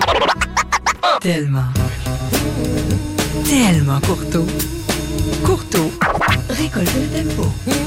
Tellement. Tellement courteau. Courteau récolte le tempo.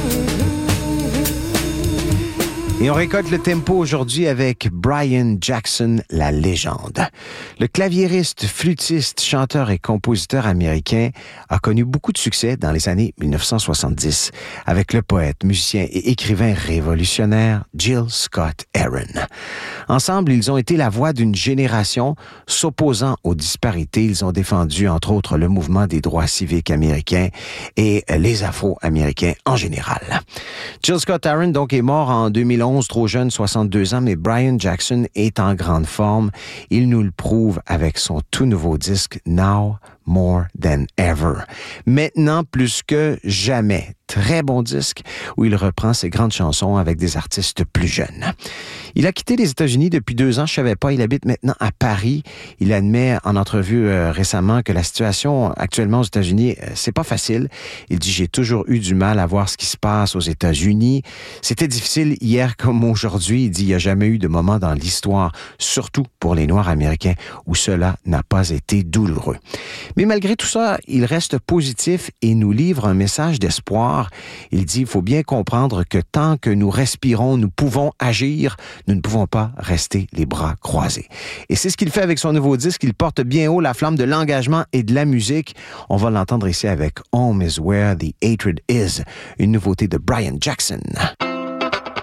Et on récolte le tempo aujourd'hui avec Brian Jackson, la légende. Le claviériste, flûtiste, chanteur et compositeur américain a connu beaucoup de succès dans les années 1970 avec le poète, musicien et écrivain révolutionnaire Gil Scott-Heron. Ensemble, ils ont été la voix d'une génération s'opposant aux disparités. Ils ont défendu, entre autres, le mouvement des droits civiques américains et les Afro-Américains en général. Gil Scott-Heron, donc, est mort en 2011, trop jeune, 62 ans, mais Brian Jackson est en grande forme. Il nous le prouve avec son tout nouveau disque Now More Than Ever. Maintenant, plus que jamais. Très bon disque où il reprend ses grandes chansons avec des artistes plus jeunes. Il a quitté les États-Unis depuis 2 ans, je savais pas. Il habite maintenant à Paris. Il admet en entrevue récemment que la situation actuellement aux États-Unis, c'est pas facile. Il dit « J'ai toujours eu du mal à voir ce qui se passe aux États-Unis. C'était difficile hier comme aujourd'hui. » Il dit « Il n'y a jamais eu de moment dans l'histoire, surtout pour les Noirs américains, où cela n'a pas été douloureux. » Mais malgré tout ça, il reste positif et nous livre un message d'espoir. Il dit « Il faut bien comprendre que tant que nous respirons, nous pouvons agir. Nous ne pouvons pas rester les bras croisés. » Et c'est ce qu'il fait avec son nouveau disque. Il porte bien haut la flamme de l'engagement et de la musique. On va l'entendre ici avec Home is Where the Hatred Is, une nouveauté de Brian Jackson.